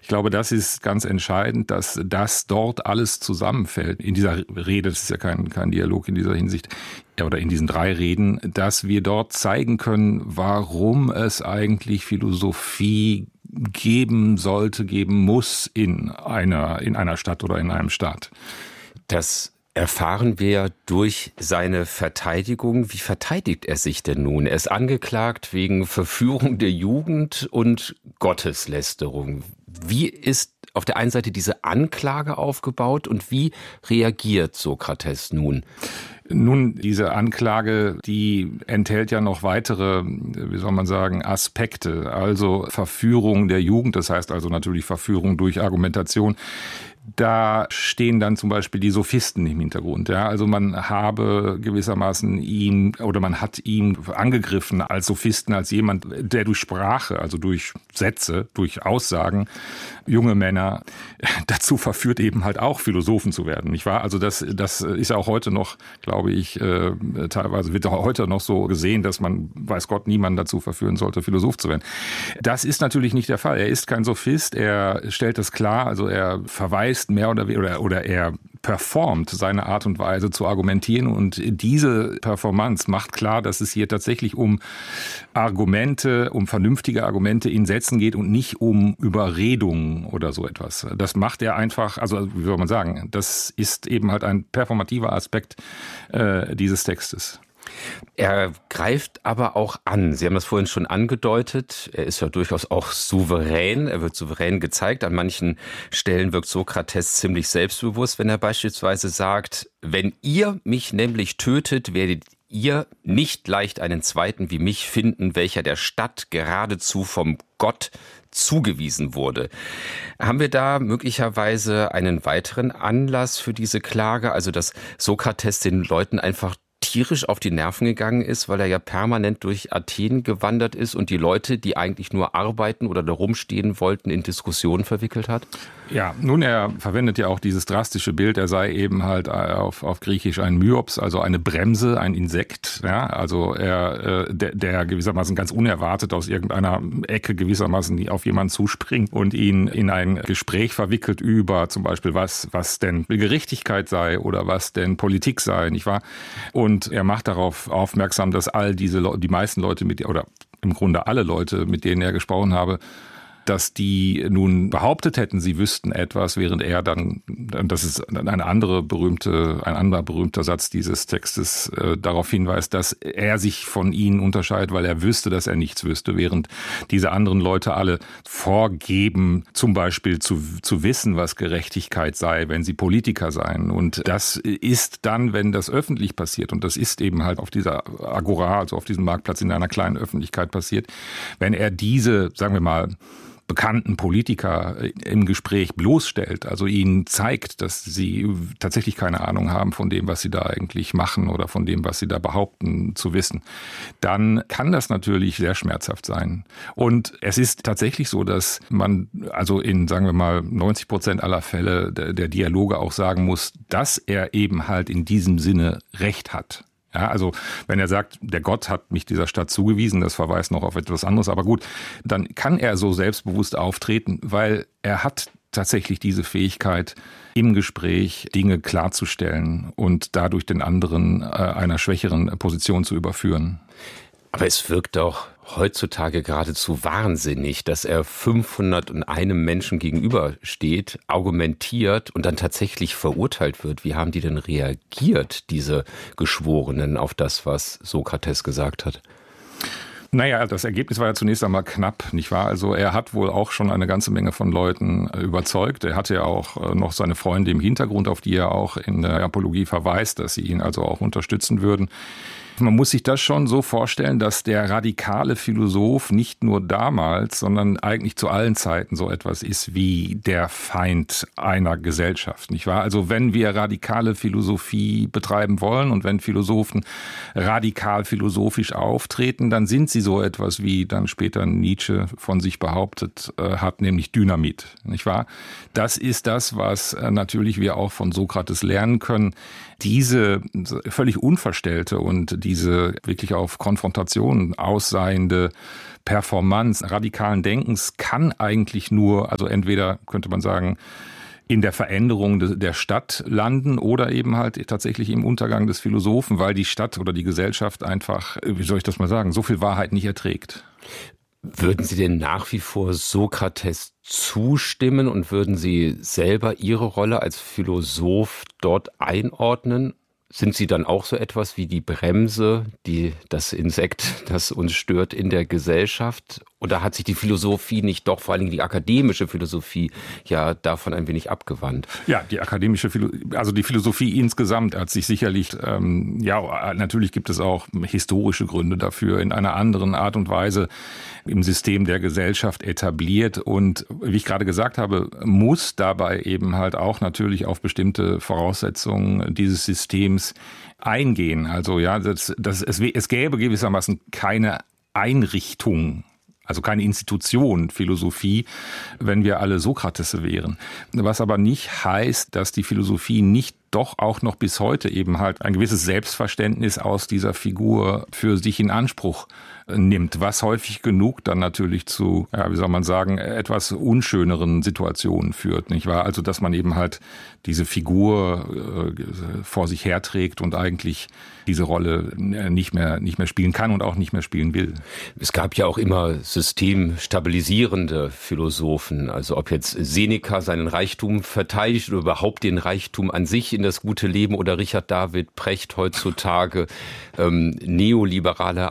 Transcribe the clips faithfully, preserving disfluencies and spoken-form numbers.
Ich glaube, das ist ganz entscheidend, dass das dort alles zusammenfällt. In dieser Rede, das ist ja kein, kein Dialog in dieser Hinsicht, oder in diesen drei Reden, dass wir dort zeigen können, warum es eigentlich Philosophie geben sollte, geben muss in einer, in einer Stadt oder in einem Staat. Das erfahren wir durch seine Verteidigung. Wie verteidigt er sich denn nun? Er ist angeklagt wegen Verführung der Jugend und Gotteslästerung. Wie ist auf der einen Seite diese Anklage aufgebaut und wie reagiert Sokrates nun? Nun, diese Anklage, die enthält ja noch weitere, wie soll man sagen, Aspekte. Also Verführung der Jugend, das heißt also natürlich Verführung durch Argumentation. Da stehen dann zum Beispiel die Sophisten im Hintergrund. Ja, also man habe gewissermaßen ihn oder man hat ihn angegriffen als Sophisten, als jemand, der durch Sprache, also durch Sätze, durch Aussagen junge Männer dazu verführt, eben halt auch Philosophen zu werden. Nicht wahr? Also das, das ist ja auch heute noch, glaube ich, äh, teilweise wird auch heute noch so gesehen, dass man, weiß Gott, niemanden dazu verführen sollte, Philosoph zu werden. Das ist natürlich nicht der Fall. Er ist kein Sophist. Er stellt das klar. Also er verweist mehr oder weniger oder, oder er performt seine Art und Weise zu argumentieren und diese Performance macht klar, dass es hier tatsächlich um Argumente, um vernünftige Argumente in Sätzen geht und nicht um Überredungen oder so etwas. Das macht er einfach, also wie soll man sagen, das ist eben halt ein performativer Aspekt äh, dieses Textes. Er greift aber auch an. Sie haben das vorhin schon angedeutet. Er ist ja durchaus auch souverän. Er wird souverän gezeigt. An manchen Stellen wirkt Sokrates ziemlich selbstbewusst, wenn er beispielsweise sagt, wenn ihr mich nämlich tötet, werdet ihr nicht leicht einen Zweiten wie mich finden, welcher der Stadt geradezu vom Gott zugewiesen wurde. Haben wir da möglicherweise einen weiteren Anlass für diese Klage? Also, dass Sokrates den Leuten einfach tierisch auf die Nerven gegangen ist, weil er ja permanent durch Athen gewandert ist und die Leute, die eigentlich nur arbeiten oder da rumstehen wollten, in Diskussionen verwickelt hat? Ja, nun, er verwendet ja auch dieses drastische Bild, er sei eben halt auf, auf Griechisch ein Myops, also eine Bremse, ein Insekt, ja, also er, der, der gewissermaßen ganz unerwartet aus irgendeiner Ecke gewissermaßen auf jemanden zuspringt und ihn in ein Gespräch verwickelt über zum Beispiel was, was denn Gerechtigkeit sei oder was denn Politik sei, nicht wahr? Und er macht darauf aufmerksam, dass all diese, Le- die meisten Leute mit, oder im Grunde alle Leute, mit denen er gesprochen habe, dass die nun behauptet hätten, sie wüssten etwas, während er dann, das ist eine andere berühmte, ein anderer berühmter Satz dieses Textes, äh, darauf hinweist, dass er sich von ihnen unterscheidet, weil er wüsste, dass er nichts wüsste, während diese anderen Leute alle vorgeben, zum Beispiel zu, zu wissen, was Gerechtigkeit sei, wenn sie Politiker seien. Und das ist dann, wenn das öffentlich passiert, und das ist eben halt auf dieser Agora, also auf diesem Marktplatz in einer kleinen Öffentlichkeit passiert, wenn er diese, sagen wir mal, bekannten Politiker im Gespräch bloßstellt, also ihnen zeigt, dass sie tatsächlich keine Ahnung haben von dem, was sie da eigentlich machen oder von dem, was sie da behaupten zu wissen, dann kann das natürlich sehr schmerzhaft sein. Und es ist tatsächlich so, dass man also in, sagen wir mal, neunzig Prozent aller Fälle der, der Dialoge auch sagen muss, dass er eben halt in diesem Sinne Recht hat. Ja, also wenn er sagt, der Gott hat mich dieser Stadt zugewiesen, das verweist noch auf etwas anderes, aber gut, dann kann er so selbstbewusst auftreten, weil er hat tatsächlich diese Fähigkeit, im Gespräch Dinge klarzustellen und dadurch den anderen äh, einer schwächeren Position zu überführen. Aber es wirkt doch heutzutage geradezu wahnsinnig, dass er fünfhunderteins Menschen gegenübersteht, argumentiert und dann tatsächlich verurteilt wird. Wie haben die denn reagiert, diese Geschworenen, auf das, was Sokrates gesagt hat? Naja, das Ergebnis war ja zunächst einmal knapp, nicht wahr? Also er hat wohl auch schon eine ganze Menge von Leuten überzeugt. Er hatte ja auch noch seine Freunde im Hintergrund, auf die er auch in der Apologie verweist, dass sie ihn also auch unterstützen würden. Man muss sich das schon so vorstellen, dass der radikale Philosoph nicht nur damals, sondern eigentlich zu allen Zeiten so etwas ist wie der Feind einer Gesellschaft, nicht wahr? Also wenn wir radikale Philosophie betreiben wollen und wenn Philosophen radikal philosophisch auftreten, dann sind sie so etwas, wie dann später Nietzsche von sich behauptet hat, nämlich Dynamit, nicht wahr? Das ist das, was natürlich wir auch von Sokrates lernen können. Diese völlig unverstellte und diese wirklich auf Konfrontation ausseiende Performance radikalen Denkens kann eigentlich nur, also entweder könnte man sagen, in der Veränderung der Stadt landen oder eben halt tatsächlich im Untergang des Philosophen, weil die Stadt oder die Gesellschaft einfach, wie soll ich das mal sagen, so viel Wahrheit nicht erträgt. Würden Sie denn nach wie vor Sokrates zustimmen und würden Sie selber Ihre Rolle als Philosoph dort einordnen? Sind Sie dann auch so etwas wie die Bremse, die, das Insekt, das uns stört in der Gesellschaft? Oder hat sich die Philosophie nicht doch, vor allen Dingen die akademische Philosophie, ja davon ein wenig abgewandt? Ja, die akademische Philosophie, also die Philosophie insgesamt hat sich sicherlich, ähm, ja, natürlich gibt es auch historische Gründe dafür, in einer anderen Art und Weise im System der Gesellschaft etabliert. Und wie ich gerade gesagt habe, muss dabei eben halt auch natürlich auf bestimmte Voraussetzungen dieses Systems eingehen. Also ja, das, das, es, es gäbe gewissermaßen keine Einrichtung, also keine Institution, Philosophie, wenn wir alle Sokrates wären. Was aber nicht heißt, dass die Philosophie nicht doch auch noch bis heute eben halt ein gewisses Selbstverständnis aus dieser Figur für sich in Anspruch nimmt, was häufig genug dann natürlich zu, ja, wie soll man sagen, etwas unschöneren Situationen führt, nicht wahr? Also, dass man eben halt diese Figur äh, vor sich herträgt und eigentlich diese Rolle nicht mehr, nicht mehr spielen kann und auch nicht mehr spielen will. Es gab ja auch immer systemstabilisierende Philosophen, also ob jetzt Seneca seinen Reichtum verteidigt oder überhaupt den Reichtum an sich in das gute Leben oder Richard David Precht heutzutage ähm, neoliberale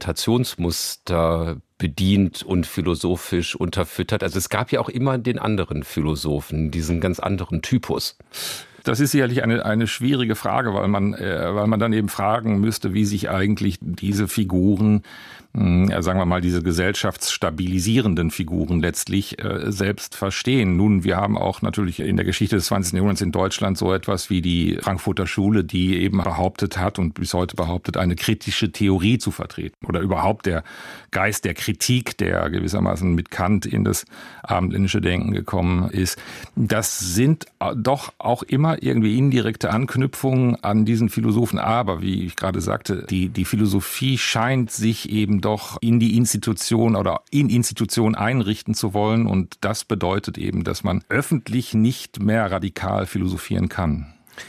Argumentationsmuster bedient und philosophisch unterfüttert. Also es gab ja auch immer den anderen Philosophen, diesen ganz anderen Typus. Das ist sicherlich eine, eine schwierige Frage, weil man, äh, weil man dann eben fragen müsste, wie sich eigentlich diese Figuren, mh, sagen wir mal, diese gesellschaftsstabilisierenden Figuren letztlich äh, selbst verstehen. Nun, wir haben auch natürlich in der Geschichte des zwanzigsten Jahrhunderts in Deutschland so etwas wie die Frankfurter Schule, die eben behauptet hat und bis heute behauptet, eine kritische Theorie zu vertreten. Oder überhaupt der Geist der Kritik, der gewissermaßen mit Kant in das abendländische Denken gekommen ist. Das sind doch auch immer irgendwie indirekte Anknüpfungen an diesen Philosophen. Aber, wie ich gerade sagte, die, die Philosophie scheint sich eben doch in die Institution oder in Institutionen einrichten zu wollen. Und das bedeutet eben, dass man öffentlich nicht mehr radikal philosophieren kann.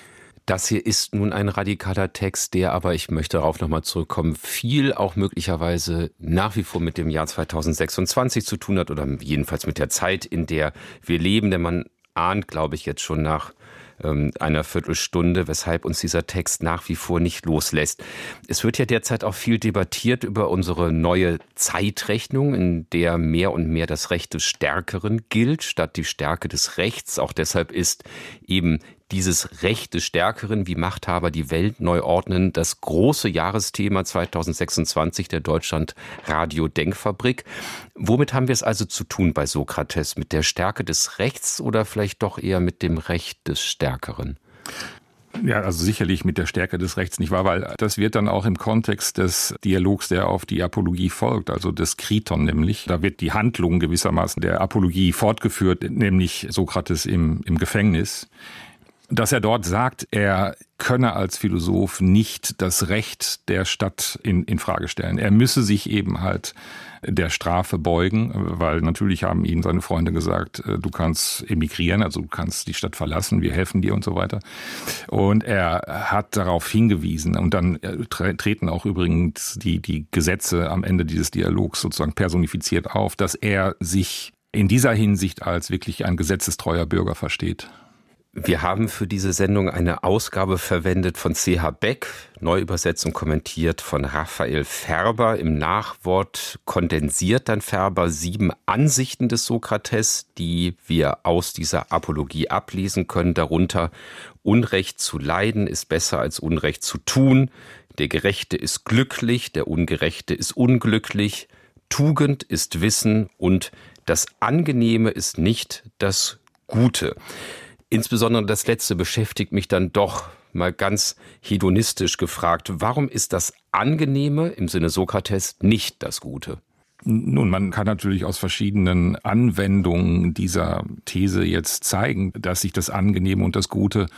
Das hier ist nun ein radikaler Text, der aber, ich möchte darauf nochmal zurückkommen, viel auch möglicherweise nach wie vor mit dem Jahr zweitausendsechsundzwanzig zu tun hat oder jedenfalls mit der Zeit, in der wir leben. Denn man ahnt, glaube ich, jetzt schon nach ähm, einer Viertelstunde, weshalb uns dieser Text nach wie vor nicht loslässt. Es wird ja derzeit auch viel debattiert über unsere neue Zeitrechnung, in der mehr und mehr das Recht des Stärkeren gilt, statt die Stärke des Rechts. Auch deshalb ist eben dieses Recht des Stärkeren, wie Machthaber die Welt neu ordnen, das große Jahresthema zweitausendsechsundzwanzig der Deutschland-Radio-Denkfabrik. Womit haben wir es also zu tun bei Sokrates? Mit der Stärke des Rechts oder vielleicht doch eher mit dem Recht des Stärkeren? Ja, also sicherlich mit der Stärke des Rechts, nicht wahr? Weil das wird dann auch im Kontext des Dialogs, der auf die Apologie folgt, also des Kriton nämlich, da wird die Handlung gewissermaßen der Apologie fortgeführt, nämlich Sokrates im, im Gefängnis. Dass er dort sagt, er könne als Philosoph nicht das Recht der Stadt in, in Frage stellen. Er müsse sich eben halt der Strafe beugen, weil natürlich haben ihm seine Freunde gesagt, du kannst emigrieren, also du kannst die Stadt verlassen, wir helfen dir und so weiter. Und er hat darauf hingewiesen und dann treten auch übrigens die, die Gesetze am Ende dieses Dialogs sozusagen personifiziert auf, dass er sich in dieser Hinsicht als wirklich ein gesetzestreuer Bürger versteht. Wir haben für diese Sendung eine Ausgabe verwendet von C H Beck, Neuübersetzung kommentiert von Raphael Färber. Im Nachwort kondensiert dann Färber sieben Ansichten des Sokrates, die wir aus dieser Apologie ablesen können. Darunter: Unrecht zu leiden ist besser als Unrecht zu tun. Der Gerechte ist glücklich, der Ungerechte ist unglücklich. Tugend ist Wissen und das Angenehme ist nicht das Gute. Insbesondere das Letzte beschäftigt mich dann doch mal ganz hedonistisch gefragt. Warum ist das Angenehme im Sinne Sokrates nicht das Gute? Nun, man kann natürlich aus verschiedenen Anwendungen dieser These jetzt zeigen, dass sich das Angenehme und das Gute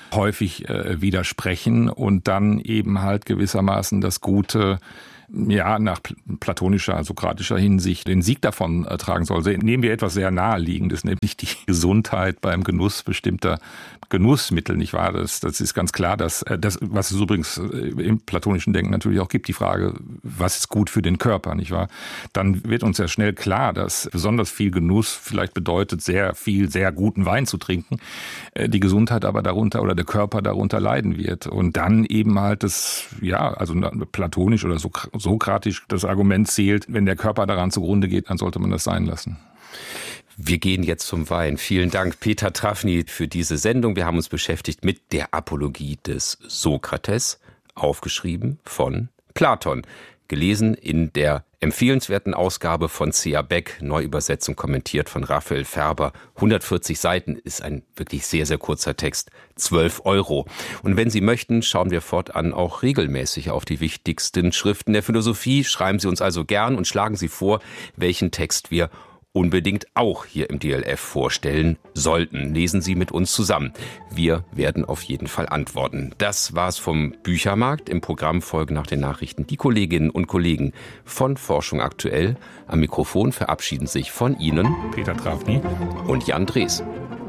häufig äh, widersprechen und dann eben halt gewissermaßen das Gute, ja, nach platonischer, sokratischer Hinsicht den Sieg davon äh, tragen soll. Nehmen wir etwas sehr Naheliegendes, nämlich die Gesundheit beim Genuss bestimmter Genussmittel, nicht wahr? Das, das ist ganz klar, dass das, was es übrigens im platonischen Denken natürlich auch gibt, die Frage, was ist gut für den Körper, nicht wahr? Dann wird uns ja schnell klar, dass besonders viel Genuss vielleicht bedeutet, sehr viel, sehr guten Wein zu trinken, die Gesundheit aber darunter oder der Körper darunter leiden wird. Und dann eben halt das, ja, also platonisch oder sokratisch das Argument zählt, wenn der Körper daran zugrunde geht, dann sollte man das sein lassen. Wir gehen jetzt zum Wein. Vielen Dank, Peter Trafny, für diese Sendung. Wir haben uns beschäftigt mit der Apologie des Sokrates, aufgeschrieben von Platon. Gelesen in der empfehlenswerten Ausgabe von C A. Beck, Neuübersetzung kommentiert von Raphael Färber. hundertvierzig Seiten ist ein wirklich sehr, sehr kurzer Text. zwölf Euro. Und wenn Sie möchten, schauen wir fortan auch regelmäßig auf die wichtigsten Schriften der Philosophie. Schreiben Sie uns also gern und schlagen Sie vor, welchen Text wir unbedingt auch hier im D L F vorstellen sollten. Lesen Sie mit uns zusammen. Wir werden auf jeden Fall antworten. Das war's vom Büchermarkt. Im Programm folgen nach den Nachrichten die Kolleginnen und Kollegen von Forschung aktuell. Am Mikrofon verabschieden sich von Ihnen Peter Trafny und Jan Drees.